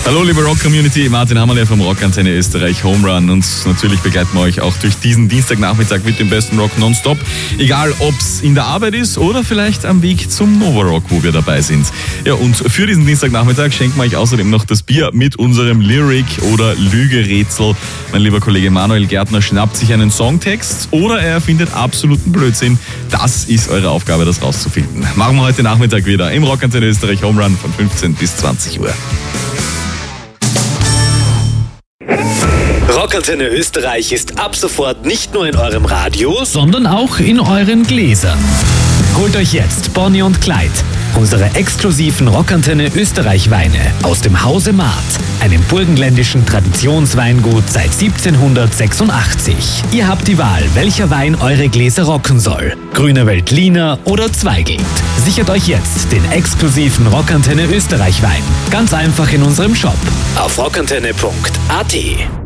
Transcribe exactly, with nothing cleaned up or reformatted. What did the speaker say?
Hallo liebe Rock-Community, Martin Hammerle vom Rockantenne Österreich Home Run, und natürlich begleiten wir euch auch durch diesen Dienstagnachmittag mit dem besten Rock nonstop. Egal ob es in der Arbeit ist oder vielleicht am Weg zum Nova Rock, wo wir dabei sind. Ja, und für diesen Dienstagnachmittag schenken wir euch außerdem noch das Bier mit unserem Lyric- oder Lügerätsel. Mein lieber Kollege Manuel Gärtner schnappt sich einen Songtext oder er erfindet absoluten Blödsinn. Das ist eure Aufgabe, das rauszufinden. Machen wir heute Nachmittag wieder im Rockantenne Österreich Home Run von fünfzehn bis zwanzig Uhr. Rockantenne Österreich ist ab sofort nicht nur in eurem Radio, sondern auch in euren Gläsern. Holt euch jetzt Bonnie und Clyde, unsere exklusiven Rockantenne Österreich Weine aus dem Hause Maat, einem burgenländischen Traditionsweingut seit siebzehnhundertsechsundachtzig. Ihr habt die Wahl, welcher Wein eure Gläser rocken soll. Grüner Veltliner oder Zweigelt. Sichert euch jetzt den exklusiven Rockantenne Österreich Wein. Ganz einfach in unserem Shop auf rockantenne punkt a t.